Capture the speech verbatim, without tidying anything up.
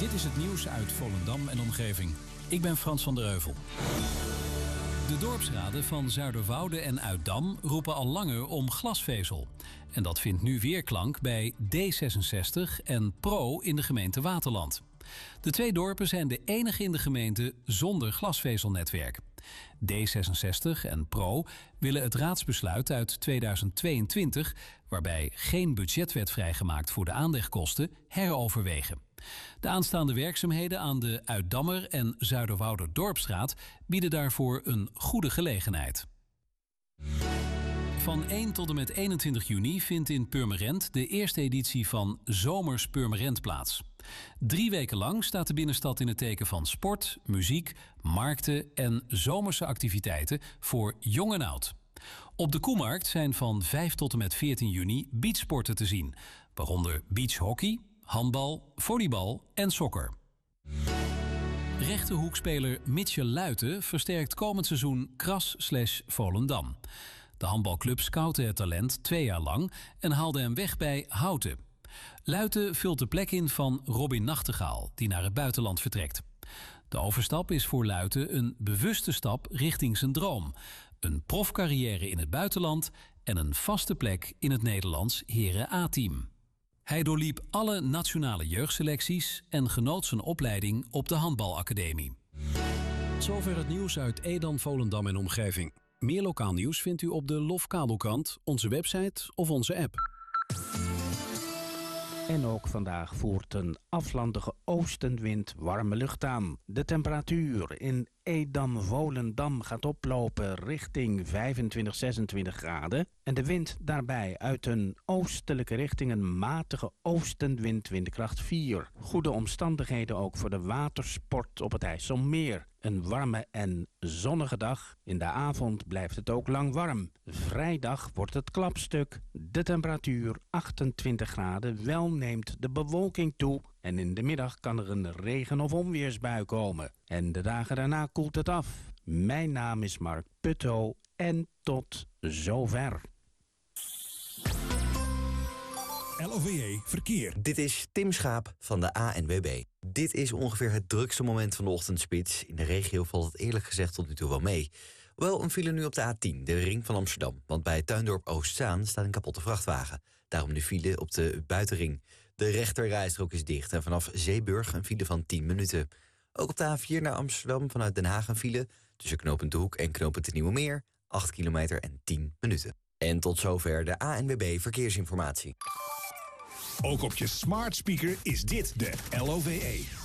Dit is het nieuws uit Volendam en omgeving. Ik ben Frans van der Heuvel. De dorpsraden van Zuiderwoude en Uitdam roepen al langer om glasvezel. En dat vindt nu weerklank bij D zesenzestig en Pro in de gemeente Waterland. De twee dorpen zijn de enige in de gemeente zonder glasvezelnetwerk. D zesenzestig en Pro willen het raadsbesluit uit tweeduizend tweeëntwintig... waarbij geen budget werd vrijgemaakt voor de aanlegkosten, heroverwegen. De aanstaande werkzaamheden aan de Uitdammer en Zuiderwouder Dorpsstraat bieden daarvoor een goede gelegenheid. Van één tot en met eenentwintig juni vindt in Purmerend de eerste editie van Zomers Purmerend plaats. Drie weken lang staat de binnenstad in het teken van sport, muziek, markten en zomerse activiteiten voor jong en oud. Op de Koemarkt zijn van vijf tot en met veertien juni beachsporten te zien, waaronder beachhockey, handbal, volleybal en sokker. Rechterhoekspeler Mitchell Luiten versterkt komend seizoen Kras slash Volendam. De handbalclub scoutte het talent twee jaar lang en haalde hem weg bij Houten. Luiten vult de plek in van Robin Nachtegaal, die naar het buitenland vertrekt. De overstap is voor Luiten een bewuste stap richting zijn droom. Een profcarrière in het buitenland en een vaste plek in het Nederlands Heren A-team. Hij doorliep alle nationale jeugdselecties en genoot zijn opleiding op de handbalacademie. Zover het nieuws uit Edam, Volendam en omgeving. Meer lokaal nieuws vindt u op de Lof Kabelkrant, onze website of onze app. En ook vandaag voert een aflandige oostenwind warme lucht aan. De temperatuur in Edam-Volendam gaat oplopen richting vijfentwintig, zesentwintig graden. En de wind daarbij uit een oostelijke richting, een matige oostenwind, windkracht vier. Goede omstandigheden ook voor de watersport op het IJsselmeer. Een warme en zonnige dag. In de avond blijft het ook lang warm. Vrijdag wordt het klapstuk. De temperatuur achtentwintig graden. Wel neemt de bewolking toe. En in de middag kan er een regen- of onweersbui komen. En de dagen daarna koelt het af. Mijn naam is Mark Putto en tot zover. L O V E Verkeer. Dit is Tim Schaap van de A N W B. Dit is ongeveer het drukste moment van de ochtendspits. In de regio valt het eerlijk gezegd tot nu toe wel mee. Wel een file nu op de A tien, de ring van Amsterdam. Want bij Tuindorp Oostzaan staat een kapotte vrachtwagen. Daarom de file op de buitenring. De rechterrijstrook is dicht en vanaf Zeeburg een file van tien minuten. Ook op de A vier naar Amsterdam vanuit Den Haag een file. Tussen knooppunt De Hoek en knooppunt de Nieuwe Meer. acht kilometer en tien minuten. En tot zover de A N W B Verkeersinformatie. Ook op je smart speaker is dit de L O V E.